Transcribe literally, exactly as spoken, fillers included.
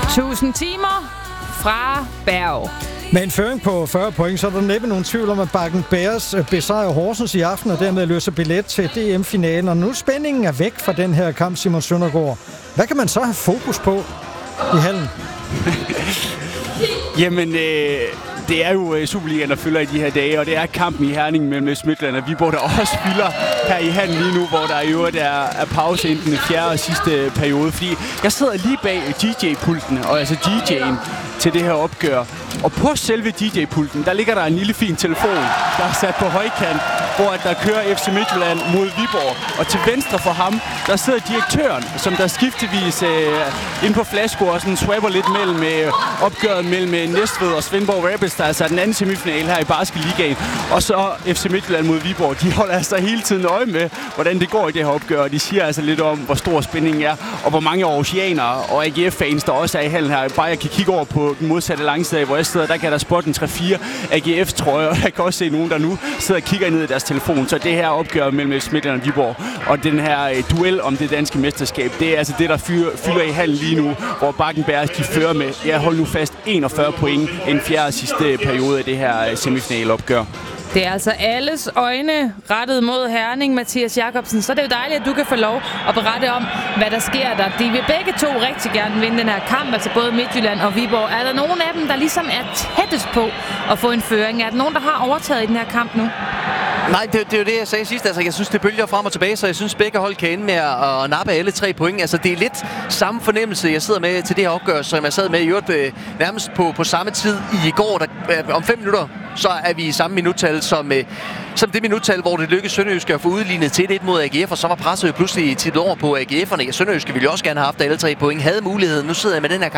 tusind timer fra Berg. Med en føring på fyrre point, så er der næppe nogen tvivl om, at Bakken Bears besejrer Horsens i aften, og dermed løser billet til D M-finalen. Og nu spændingen er væk fra den her kamp, Simon Søndergaard. Hvad kan man så have fokus på i hallen? Jamen, øh, det er jo Superligaen, der fylder i de her dage, og det er kampen i Herning mellem Midtjylland og Viborg, der også fylder her i hallen lige nu, hvor der i øvrigt er, er pause inden den fjerde og sidste periode. Fordi jeg sidder lige bag D J-pulten, og altså D J'en til det her opgør. Og på selve D J-pulten, der ligger der en lille fin telefon, der er sat på højkant, hvor at der kører F C Midtjylland mod Viborg. Og til venstre for ham, der sidder direktøren, som der skiftevis øh, inde på Flasko og sådan swapper lidt mellem øh, opgøret mellem øh, Næstved og Svendborg Rapids, der er altså den anden semifinal her i Basketligaen. Og så F C Midtjylland mod Viborg. De holder altså hele tiden øje med, hvordan det går i det her opgør. Og de siger altså lidt om, hvor stor spændingen er, og hvor mange oceanere og A G F-fans, der også er i hallen her. Bare jeg kan kigge over på den modsatte langside, hvor jeg sidder, der kan der spotte en tre fire A G F-trøjer, og jeg kan også se nogen, der nu sidder og kigger ned i deres telefon. Så det her opgør mellem Midtjylland og Viborg, og den her øh, duel om det danske mesterskab, det er altså det, der fyr, fylder i hallen lige nu, hvor Bakken Bears, de fører med, jeg holder nu fast, enogfyrre point i den fjerde og sidste periode af det her øh, semifinalopgør. Det er altså alles øjne rettet mod Herning, Mathias Jacobsen. Så det er jo dejligt, at du kan få lov at berette om, hvad der sker der. De vil begge to rigtig gerne vinde den her kamp, altså både Midtjylland og Viborg. Er der nogen af dem, der ligesom er tættest på at få en føring? Er der nogen, der har overtaget i den her kamp nu? Nej, det, det er jo det, jeg sagde sidst. Altså, jeg synes, det bølger frem og tilbage, så jeg synes, begge hold kan ende med at, at nappe alle tre point. Altså, det er lidt samme fornemmelse, jeg sidder med til det her opgør, som jeg sad med i øvrigt øh, nærmest på, på samme tid i går. Der, øh, om fem minutter, så er vi i samme minuttal som, øh, som det minuttal, hvor det lykkedes Sønderjyske at få udlignet til et mod A G F, og så var presset jo pludselig tit over på A G F'erne. Ja, Sønderjyske ville jo også gerne have haft alle tre point, havde muligheden. Nu sidder jeg med den her kamp